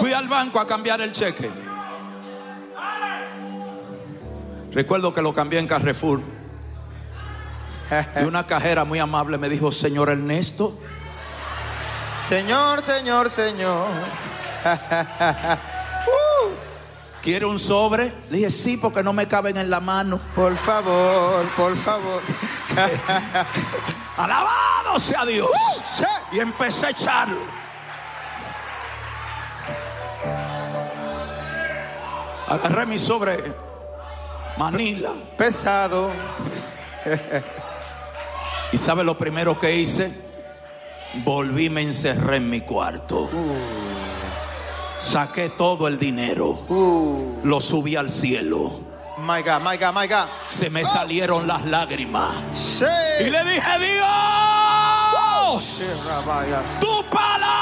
Fui al banco a cambiar el cheque. Recuerdo que lo cambié en Carrefour. Y una cajera muy amable me dijo: señor Ernesto. Señor. ¿Quiere un sobre? Le dije: sí, porque no me caben en la mano. Por favor. Alabado sea Dios. Sí. Y empecé a echarlo. Agarré mi sobre Manila. Pesado. ¿Y sabe lo primero que hice? Volví, me encerré en mi cuarto. Saqué todo el dinero. Lo subí al cielo. My God. Se me salieron las lágrimas. Sí. Y le dije: Dios, tu palabra